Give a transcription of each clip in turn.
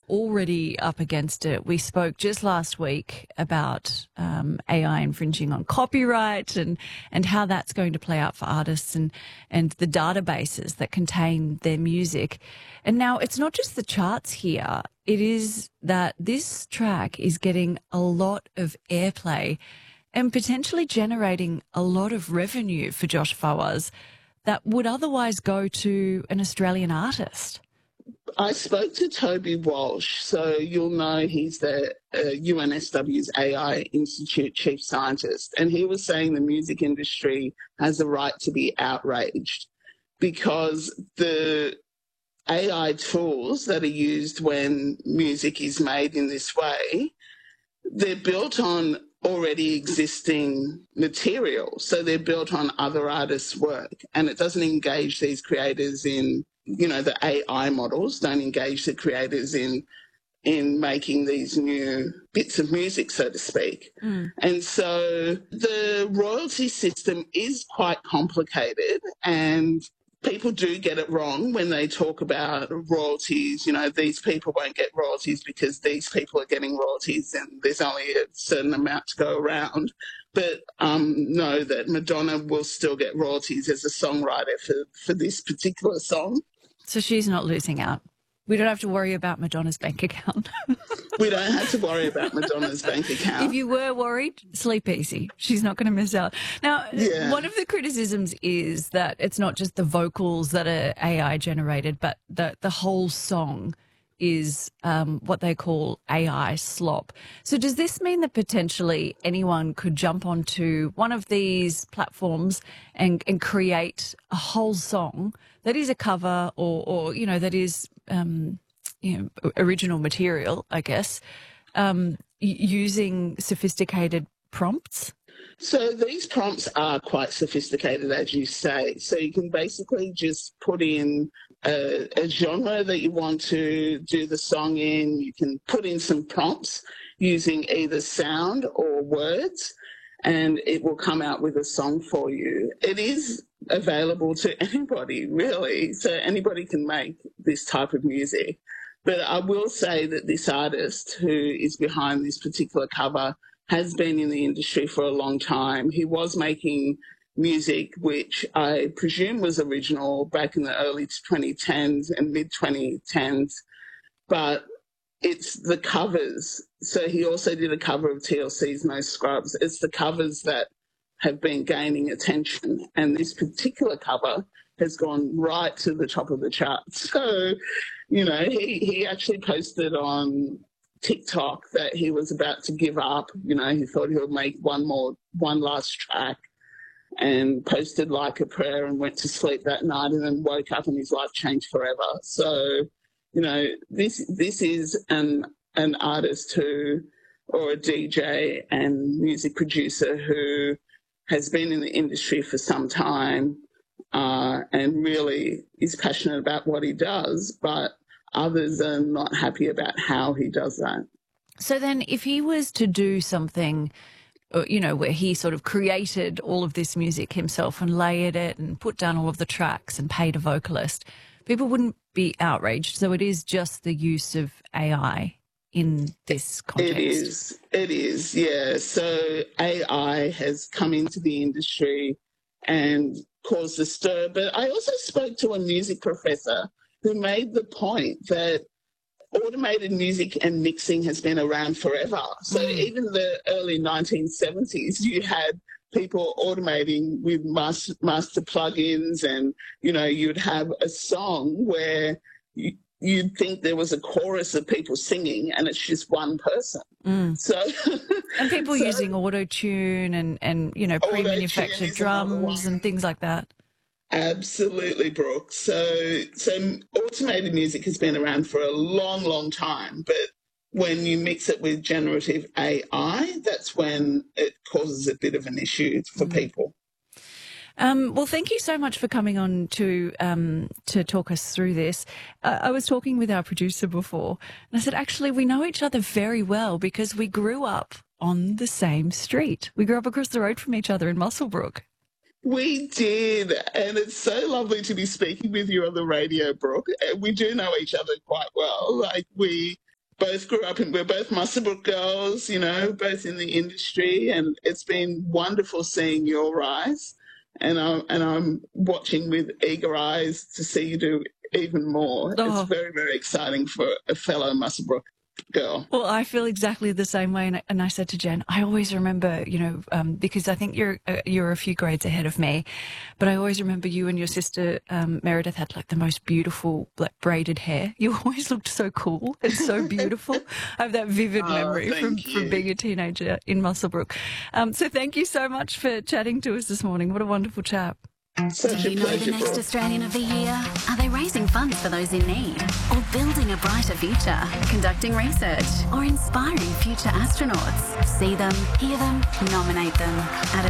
already up against it. We spoke just last week about AI infringing on copyright and how that's going to play out for artists and the databases that contain their music. And now it's not just the charts here. It is that this track is getting a lot of airplay and potentially generating a lot of revenue for Josh Fawaz that would otherwise go to an Australian artist. I spoke to Toby Walsh, so you'll know he's the UNSW's AI Institute chief scientist, and he was saying the music industry has a right to be outraged because the AI tools that are used when music is made in this way, they're built on already existing material. So they're built on other artists' work, and it doesn't engage these creators in, the AI models don't engage the creators in making these new bits of music, so to speak. And so the royalty system is quite complicated, and people do get it wrong when they talk about royalties. These people won't get royalties because these people are getting royalties and there's only a certain amount to go around. But know that Madonna will still get royalties as a songwriter for this particular song. So she's not losing out. We don't have to worry about Madonna's bank account. We don't have to worry about Madonna's bank account. If you were worried, sleep easy. She's not going to miss out. Now, One of the criticisms is that it's not just the vocals that are AI generated, but the whole song is what they call AI slop. So does this mean that potentially anyone could jump onto one of these platforms and create a whole song that is a cover or that is original material, I guess, using sophisticated prompts? So these prompts are quite sophisticated, as you say. So you can basically just put in a genre that you want to do the song in. You can put in some prompts using either sound or words, and it will come out with a song for you. It is available to anybody, really. So anybody can make this type of music. But I will say that this artist who is behind this particular cover has been in the industry for a long time. He was making music which I presume was original back in the early 2010s and mid-2010s, but it's the covers. So he also did a cover of TLC's No Scrubs. It's the covers that have been gaining attention, and this particular cover has gone right to the top of the charts. So, he actually posted on TikTok that he was about to give up. He thought he would make one last track, and posted like a prayer and went to sleep that night and then woke up and his life changed forever. So, this is an artist or a DJ and music producer who has been in the industry for some time and really is passionate about what he does, but others are not happy about how he does that. So then if he was to do something, where he sort of created all of this music himself and layered it and put down all of the tracks and paid a vocalist, people wouldn't be outraged. So it is just the use of AI in this context. It is, yeah. So AI has come into the industry and caused a stir. But I also spoke to a music professor who made the point that automated music and mixing has been around forever. So even the early 1970s, you had people automating with master plugins, and, you'd have a song where you'd think there was a chorus of people singing and it's just one person. So, and people using auto-tune and pre-manufactured drums and things like that. Absolutely, Brooke. So automated music has been around for a long, long time, but when you mix it with generative AI, that's when it causes a bit of an issue for people. Well, thank you so much for coming on to talk us through this. I was talking with our producer before, and I said, actually, we know each other very well because we grew up on the same street. We grew up across the road from each other in Muswellbrook. We did, and it's so lovely to be speaking with you on the radio, Brooke. We do know each other quite well. Like we both grew up we're both Muswellbrook girls, both in the industry, and it's been wonderful seeing your rise. And I'm watching with eager eyes to see you do even more. Oh. It's very, very exciting for a fellow Muswellbrook girl. Well, I feel exactly the same way, and I said to Jen, I always remember, because I think you're a few grades ahead of me, but I always remember you and your sister Meredith had like the most beautiful like braided hair. You always looked so cool and so beautiful. I have that vivid memory from being a teenager in Muswellbrook. So thank you so much for chatting to us this morning. What a wonderful chat. Do you know the next Australian of the Year? Are they raising funds for those in need? Or building a brighter future? Conducting research? Or inspiring future astronauts? See them, hear them, nominate them at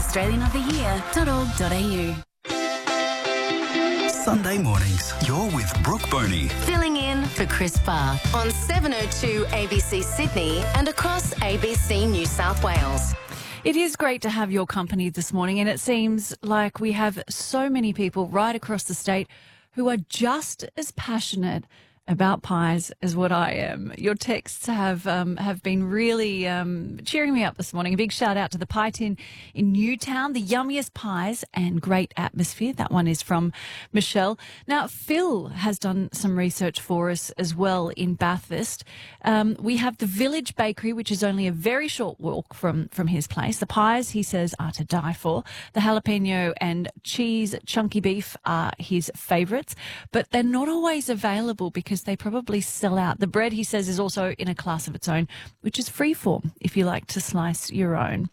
australianoftheyear.org.au. Sunday mornings, you're with Brooke Boney. Filling in for Chris Barth on 702 ABC Sydney and across ABC New South Wales. It is great to have your company this morning, and it seems like we have so many people right across the state who are just as passionate about pies as what I am. Your texts have been really cheering me up this morning. A big shout out to the Pie Tin in Newtown, the yummiest pies and great atmosphere. That one is from Michelle. Now, Phil has done some research for us as well in Bathurst. We have the Village Bakery, which is only a very short walk from his place. The pies, he says, are to die for. The jalapeno and cheese chunky beef are his favourites, but they're not always available because they probably sell out. The bread, he says, is also in a class of its own, which is freeform if you like to slice your own.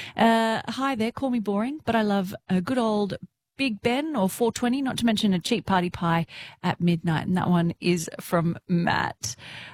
Hi there, call me boring, but I love a good old Big Ben or 420, not to mention a cheap party pie at midnight. And that one is from Matt.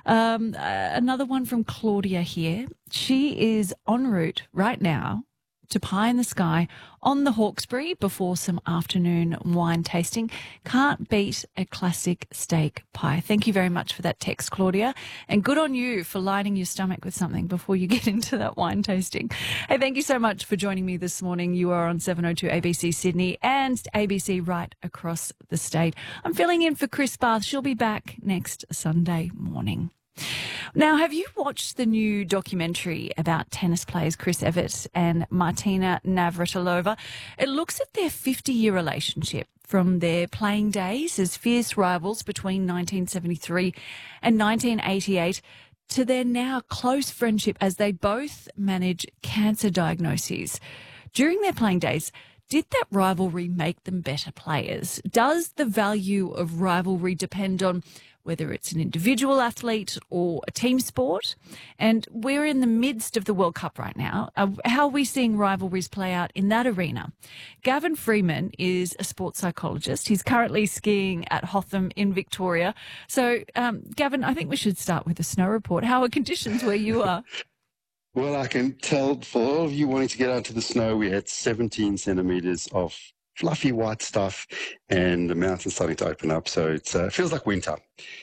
Another one from Claudia here. She is en route right now to Pie in the Sky on the Hawkesbury before some afternoon wine tasting. Can't beat a classic steak pie. Thank you very much for that text, Claudia. And good on you for lining your stomach with something before you get into that wine tasting. Hey, thank you so much for joining me this morning. You are on 702 ABC Sydney and ABC right across the state. I'm filling in for Chris Barth. She'll be back next Sunday morning. Now, have you watched the new documentary about tennis players Chris Evert and Martina Navratilova? It looks at their 50-year relationship from their playing days as fierce rivals between 1973 and 1988 to their now close friendship as they both manage cancer diagnoses. During their playing days, did that rivalry make them better players? Does the value of rivalry depend on whether it's an individual athlete or a team sport? And we're in the midst of the World Cup right now. How are we seeing rivalries play out in that arena? Gavin Freeman is a sports psychologist. He's currently skiing at Hotham in Victoria. So, Gavin, I think we should start with the snow report. How are conditions where you are? Well, I can tell for all of you wanting to get out to the snow, we had 17 centimetres of fluffy white stuff and the mountain's starting to open up. So it feels like winter.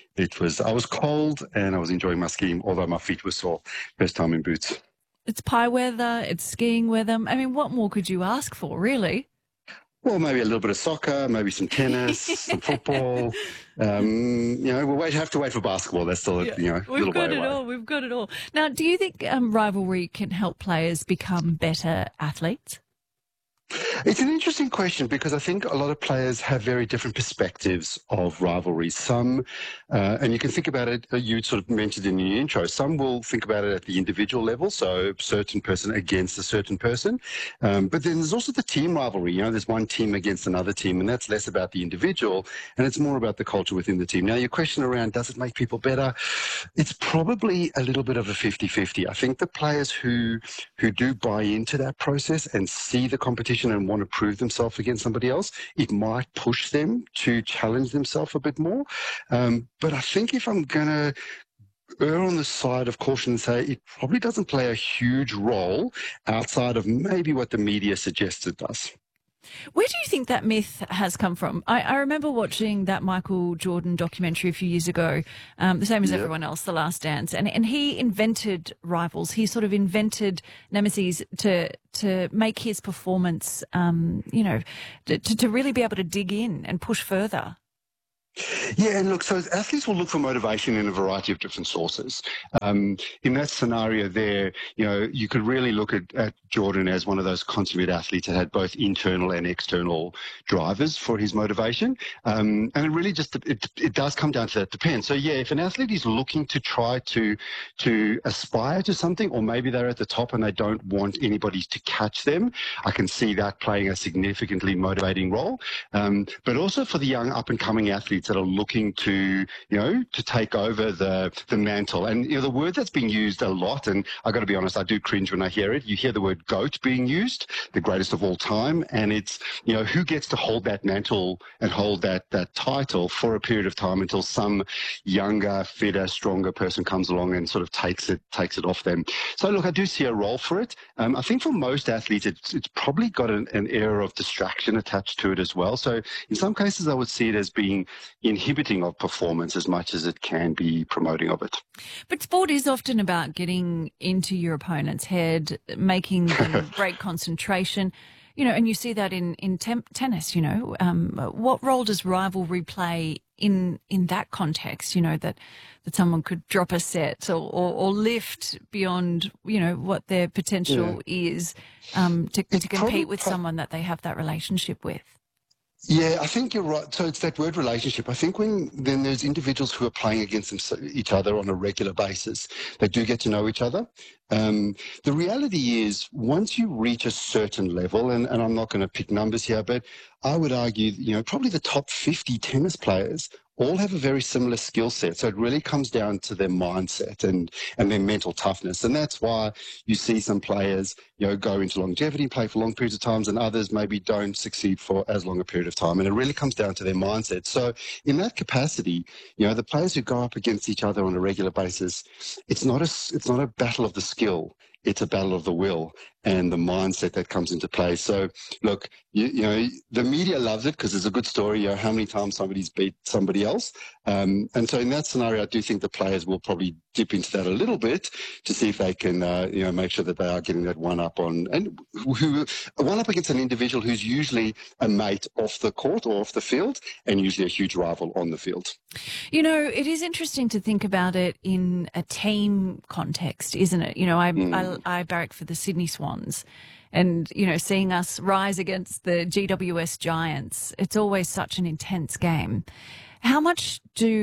I was cold and I was enjoying my skiing, although my feet were sore. First time in boots. It's pie weather, it's skiing weather. I mean, what more could you ask for, really? Well, maybe a little bit of soccer, maybe some tennis, some football. We'll have to wait for basketball. That's still, We've little got way it away. all. We've got it all. Now, do you think rivalry can help players become better athletes? It's an interesting question because I think a lot of players have very different perspectives of rivalries. Some, and you can think about it, you sort of mentioned in the intro, some will think about it at the individual level, so a certain person against a certain person. But then there's also the team rivalry. There's one team against another team, and that's less about the individual, and it's more about the culture within the team. Now, your question around, does it make people better? It's probably a little bit of a 50-50. I think the players who do buy into that process and see the competition and want to prove themselves against somebody else, it might push them to challenge themselves a bit more. But I think if I'm going to err on the side of caution and say it probably doesn't play a huge role outside of maybe what the media suggests it does. Where do you think that myth has come from? I remember watching that Michael Jordan documentary a few years ago, the same as everyone else, The Last Dance, and he invented rivals. He sort of invented nemesis to make his performance, to really be able to dig in and push further. Yeah, and look, so athletes will look for motivation in a variety of different sources. In that scenario there, you could really look at Jordan as one of those consummate athletes that had both internal and external drivers for his motivation. And it really just, it does come down to that, depends. So yeah, if an athlete is looking to try to aspire to something, or maybe they're at the top and they don't want anybody to catch them, I can see that playing a significantly motivating role. But also for the young up and coming athletes that are looking to take over the mantle. And the word that's being used a lot, and I got to be honest, I do cringe when I hear it. You hear the word GOAT being used, the greatest of all time, and it's who gets to hold that mantle and hold that title for a period of time until some younger, fitter, stronger person comes along and sort of takes it off them. So look, I do see a role for it. I think for most athletes, it's probably got an air of distraction attached to it as well. So in some cases, I would see it as being inhibiting of performance as much as it can be promoting of it. But sport is often about getting into your opponent's head, making them break concentration, and you see that in tennis, what role does rivalry play in that context, that someone could drop a set or lift beyond, what their potential is to compete with someone that they have that relationship with? Yeah, I think you're right. So it's that word relationship. I think then there's individuals who are playing against each other on a regular basis, they do get to know each other. The reality is once you reach a certain level, and I'm not going to pick numbers here, but I would argue, probably the top 50 tennis players all have a very similar skill set. So it really comes down to their mindset and their mental toughness. And that's why you see some players, go into longevity, play for long periods of times, and others maybe don't succeed for as long a period of time. And it really comes down to their mindset. So in that capacity, the players who go up against each other on a regular basis, it's not a battle of the skill. It's a battle of the will and the mindset that comes into play. So, look, the media loves it because it's a good story, how many times somebody's beat somebody else. And so in that scenario, I do think the players will probably dip into that a little bit to see if they can, make sure that they are getting that one up against an individual who's usually a mate off the court or off the field and usually a huge rival on the field. It is interesting to think about it in a team context, isn't it? I barrack for the Sydney Swans, and, seeing us rise against the GWS Giants, it's always such an intense game. How much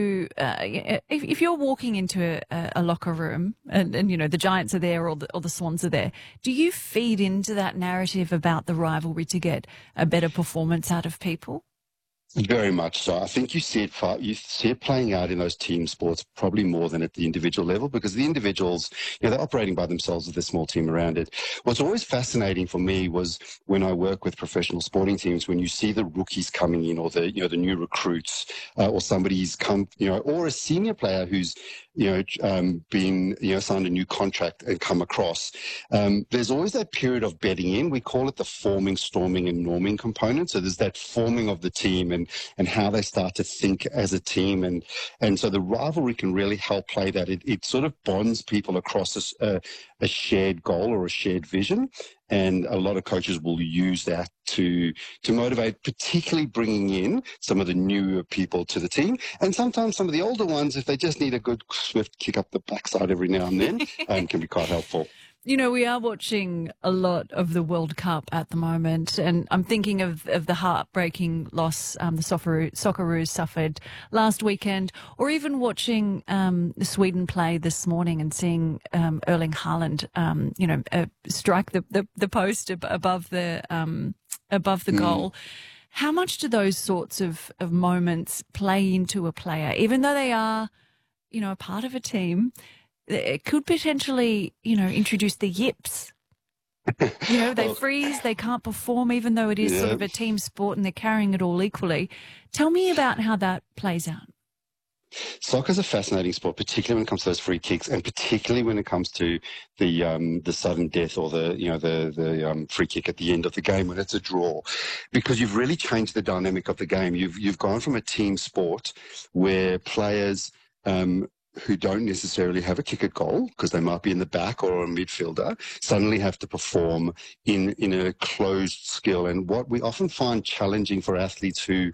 if you're walking into a locker room and the Giants are there or the Swans are there, do you feed into that narrative about the rivalry to get a better performance out of people? Very much so. I think you see it playing out in those team sports probably more than at the individual level, because the individuals, they're operating by themselves with a small team around it. What's always fascinating for me was when I work with professional sporting teams, when you see the rookies coming in, or the new recruits, or somebody's come, or a senior player who's been signed a new contract and come across. There's always that period of bedding in. We call it the forming, storming, and norming component. So there's that forming of the team and how they start to think as a team. And so the rivalry can really help play that. It sort of bonds people across a shared goal or a shared vision. And a lot of coaches will use that to motivate, particularly bringing in some of the newer people to the team. And sometimes some of the older ones, if they just need a good swift kick up the backside every now and then, can be quite helpful. We are watching a lot of the World Cup at the moment, and I'm thinking of the heartbreaking loss the Socceroos suffered last weekend, or even watching Sweden play this morning and seeing Erling Haaland, strike the post above the goal. How much do those sorts of moments play into a player, even though they are, a part of a team? It could potentially, introduce the yips. They freeze, they can't perform, even though it is sort of a team sport and they're carrying it all equally. Tell me about how that plays out. Soccer's a fascinating sport, particularly when it comes to those free kicks, and particularly when it comes to the sudden death or the free kick at the end of the game when it's a draw, because you've really changed the dynamic of the game. You've gone from a team sport where players who don't necessarily have a kick at goal because they might be in the back or a midfielder suddenly have to perform in a closed skill. And what we often find challenging for athletes who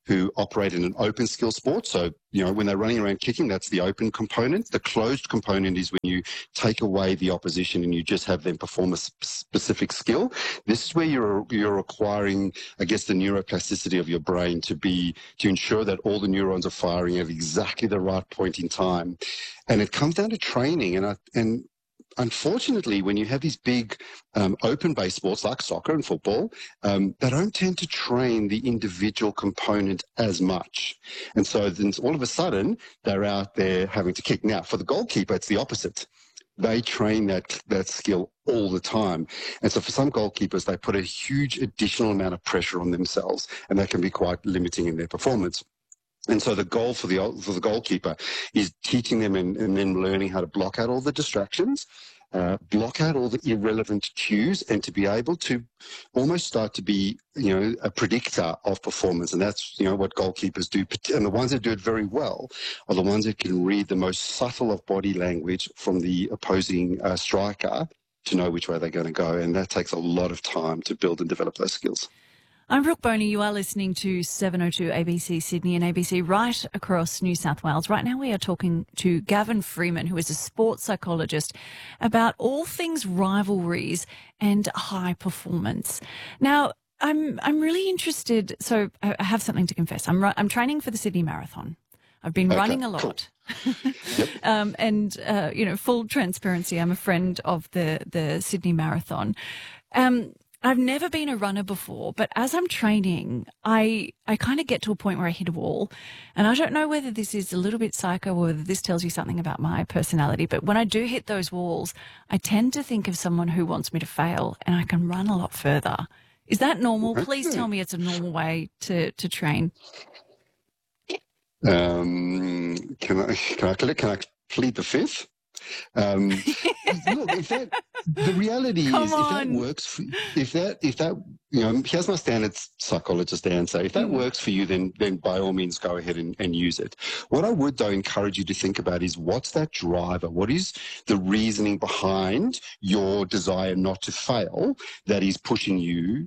who operate in an open skill sport. So, when they're running around kicking, that's the open component. The closed component is when you take away the opposition and you just have them perform a specific skill. This is where you're acquiring, I guess, the neuroplasticity of your brain to ensure that all the neurons are firing at exactly the right point in time. And it comes down to training. And unfortunately, when you have these big open-based sports like soccer and football, they don't tend to train the individual component as much. And so then all of a sudden, they're out there having to kick. Now, for the goalkeeper, it's the opposite. They train that skill all the time. And so for some goalkeepers, they put a huge additional amount of pressure on themselves, and that can be quite limiting in their performance. And so the goal for the goalkeeper is teaching them and then learning how to block out all the distractions, block out all the irrelevant cues, and to be able to almost start to be, a predictor of performance. And that's, what goalkeepers do. And the ones that do it very well are the ones that can read the most subtle of body language from the opposing striker to know which way they're going to go. And that takes a lot of time to build and develop those skills. I'm Brooke Boney. You are listening to 702 ABC Sydney and ABC right across New South Wales. Right now we are talking to Gavin Freeman, who is a sports psychologist, about all things rivalries and high performance. Now, I'm really interested. So I have something to confess. I'm training for the Sydney Marathon. I've been running a lot. Cool. Yep. Full transparency, I'm a friend of the Sydney Marathon. I've never been a runner before, but as I'm training, I kind of get to a point where I hit a wall. And I don't know whether this is a little bit psycho or whether this tells you something about my personality, but when I do hit those walls, I tend to think of someone who wants me to fail, and I can run a lot further. Is that normal? Please tell me it's a normal way to train. Can I plead the fifth? Look, the reality is, if that works, if that here's my standard psychologist answer. If that works for you, then by all means go ahead and use it. What I would, though, encourage you to think about is, what's that driver? What is the reasoning behind your desire not to fail that is pushing you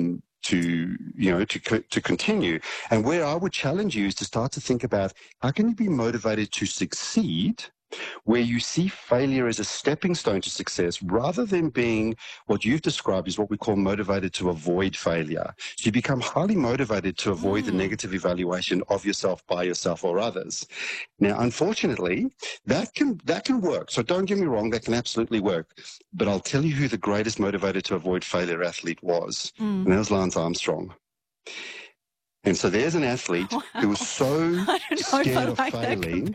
to continue? And where I would challenge you is to start to think about, how can you be motivated to succeed, where you see failure as a stepping stone to success, rather than being what you've described as what we call motivated to avoid failure. So you become highly motivated to avoid the negative evaluation of yourself by yourself or others. Now, unfortunately, that can work. So don't get me wrong, that can absolutely work. But I'll tell you who the greatest motivated to avoid failure athlete was. And that was Lance Armstrong. And so there's an athlete who was so scared of failing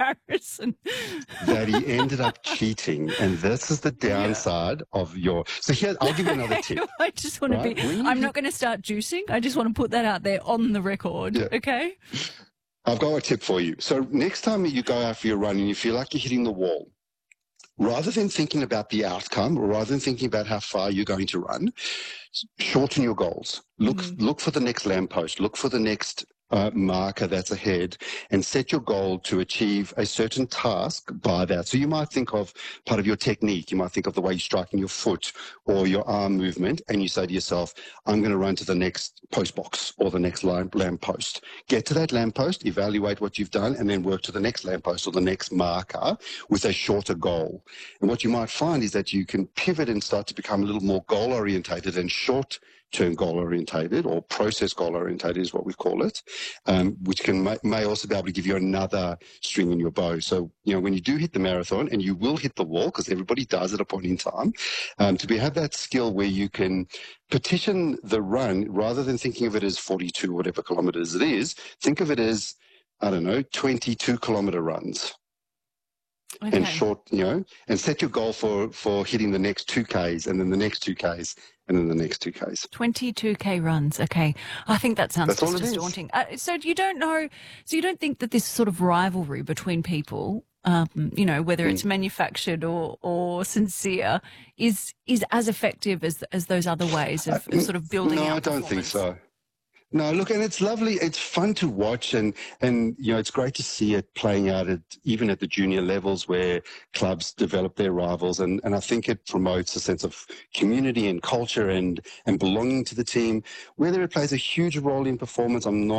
that he ended up cheating. And this is the downside of your... So here, I'll give you another tip. I just want to be... I'm not going to start juicing. I just want to put that out there on the record, okay? I've got a tip for you. So next time you go out for your run and you feel like you're hitting the wall, rather than thinking about the outcome, or rather than thinking about how far you're going to run, shorten your goals. Look for the next lamppost. Look for the next marker that's ahead, and set your goal to achieve a certain task by that. So you might think of part of your technique. You might think of the way you're striking your foot or your arm movement, and you say to yourself, I'm going to run to the next post box or the next lamppost. Get to that lamppost, evaluate what you've done, and then work to the next lamppost or the next marker with a shorter goal. And what you might find is that you can pivot and start to become a little more goal-orientated and short-term goal-orientated, or process goal-orientated is what we call it, which may also be able to give you another string in your bow. So, when you do hit the marathon, and you will hit the wall because everybody does at a point in time, to have that skill where you can petition the run, rather than thinking of it as 42 whatever kilometers it is, think of it as, 22-kilometer runs. Okay. And short, and set your goal for hitting the next 2Ks, and then the next 2Ks, and then the next 2Ks. 22K runs. Okay. I think that sounds just daunting. So you don't think that this sort of rivalry between people, whether it's manufactured or sincere, is as effective as those other ways of sort of building out? No, I don't think so. No, look, and it's lovely. It's fun to watch, and it's great to see it playing out even at the junior levels where clubs develop their rivals, and I think it promotes a sense of community and culture and belonging to the team. Whether it plays a huge role in performance, I'm not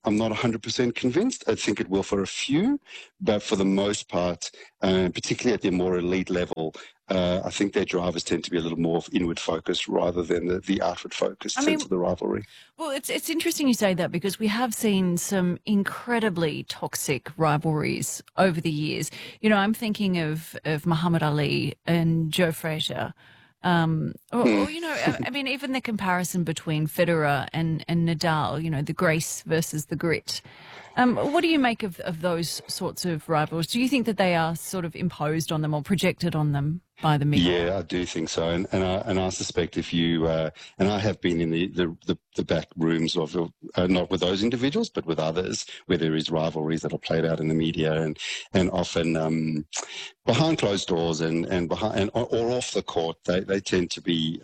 I'm not 100% convinced. I think it will for a few, but for the most part, particularly at the more elite level, I think their drivers tend to be a little more inward focused rather than the outward focused sense of the rivalry. Well, it's interesting you say that, because we have seen some incredibly toxic rivalries over the years. You know, I'm thinking of Muhammad Ali and Joe Frazier. Or, you know, I mean, even the comparison between Federer and Nadal, you know, the grace versus the grit. What do you make of those sorts of rivals? Do you think that they are sort of imposed on them or projected on them by the media? Yeah, I do think so, and I suspect if you and I have been in the back rooms of not with those individuals, but with others where there is rivalries that are played out in the media and often behind closed doors and behind or off the court, they tend to be.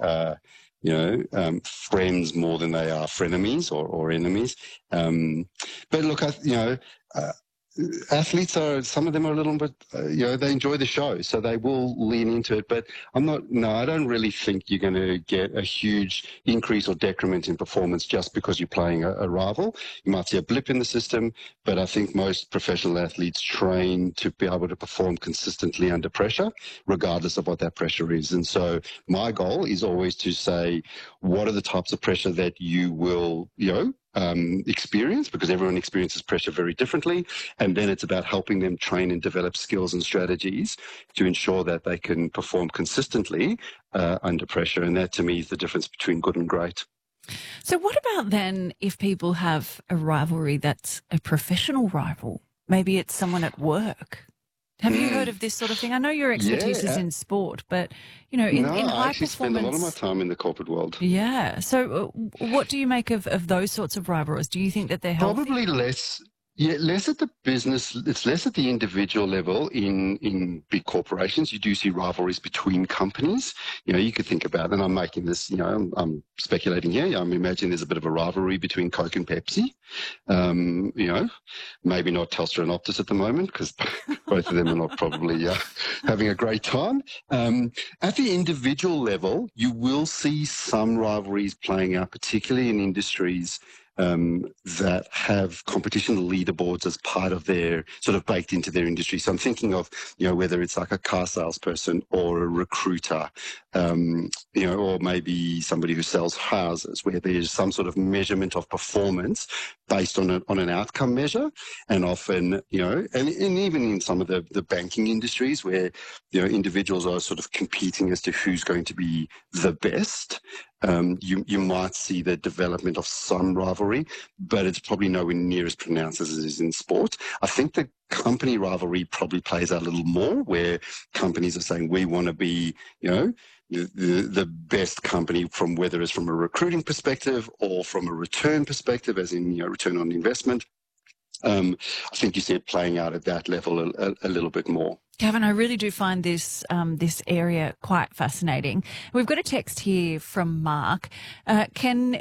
Friends more than they are frenemies or enemies. But look, athletes some of them are a little bit, they enjoy the show, so they will lean into it. But I don't really think you're going to get a huge increase or decrement in performance just because you're playing a rival. You might see a blip in the system, but I think most professional athletes train to be able to perform consistently under pressure, regardless of what that pressure is. And so my goal is always to say, what are the types of pressure that you will, experience, because everyone experiences pressure very differently, and then it's about helping them train and develop skills and strategies to ensure that they can perform consistently under pressure, and that to me is the difference between good and great. So what about then if people have a rivalry that's a professional rival? Maybe it's someone at work. Have you heard of this sort of thing? I know your expertise is in sport, but, in high performance... I actually spend a lot of my time in the corporate world. Yeah. So what do you make of those sorts of rivalries? Do you think that they're healthy? Probably less. Yeah, less at the business, it's less at the individual level in big corporations. You do see rivalries between companies. You could think about, and I'm making this, I'm speculating here. I'm imagining there's a bit of a rivalry between Coke and Pepsi. Maybe not Telstra and Optus at the moment, because both of them are not probably having a great time. At the individual level, you will see some rivalries playing out, particularly in industries that have competition leaderboards as part of their sort of baked into their industry. So I'm thinking of, whether it's like a car salesperson or a recruiter, or maybe somebody who sells houses, where there's some sort of measurement of performance based on an outcome measure. And often, and even in some of the banking industries where, individuals are sort of competing as to who's going to be the best. You might see the development of some rivalry, but it's probably nowhere near as pronounced as it is in sport. I think the company rivalry probably plays out a little more, where companies are saying we want to be, the best company, from whether it's from a recruiting perspective or from a return perspective, as in return on investment. I think you see it playing out at that level a little bit more. Gavin, I really do find this area quite fascinating. We've got a text here from Mark. Can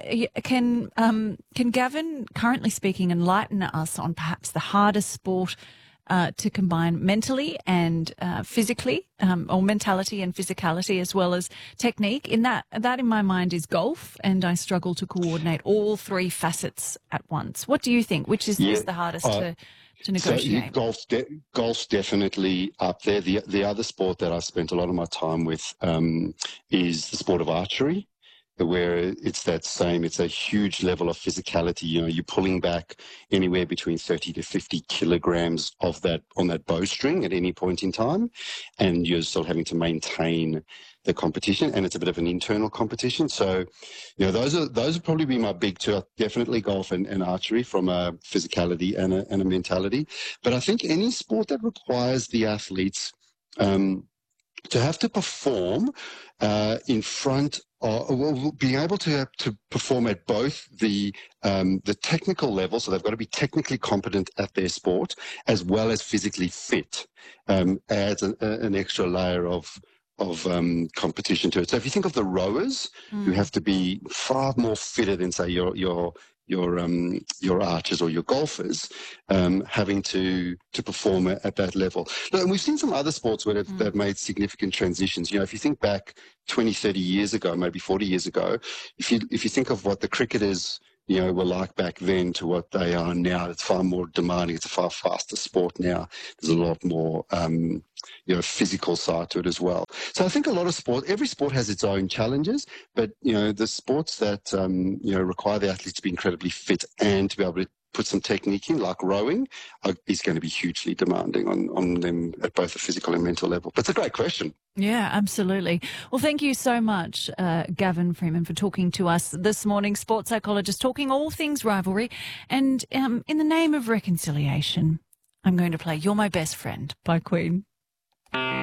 Gavin, currently speaking, enlighten us on perhaps the hardest sport to combine mentally and physically, or mentality and physicality as well as technique? That in my mind is golf, and I struggle to coordinate all three facets at once. What do you think? Which is the hardest to negotiate? So golf's definitely up there. The other sport that I spent a lot of my time with is the sport of archery, where it's a huge level of physicality. You're pulling back anywhere between 30 to 50 kilograms of that on that bowstring at any point in time, and you're still having to maintain the competition, and it's a bit of an internal competition. So, those would probably be my big two. Definitely golf and archery from a physicality and a mentality. But I think any sport that requires the athletes to have to perform in front of, being able to perform at both the technical level, so they've got to be technically competent at their sport, as well as physically fit, adds an extra layer of competition to it. So if you think of the rowers, who have to be far more fitter than, say, your archers or your golfers, having to perform at that level. And we've seen some other sports where they've made significant transitions. If you think back 20, 30 years ago, maybe 40 years ago, if you think of what the cricketers were like back then to what they are now. It's far more demanding. It's a far faster sport now. There's a lot more, physical side to it as well. So I think a lot of every sport has its own challenges, but, the sports that, require the athletes to be incredibly fit and to be able to put some technique in, like rowing, is going to be hugely demanding on them at both a physical and mental level. But it's a great question. Yeah, absolutely. Well, thank you so much, Gavin Freeman, for talking to us this morning. Sports psychologist, talking all things rivalry. And in the name of reconciliation, I'm going to play You're My Best Friend by Queen.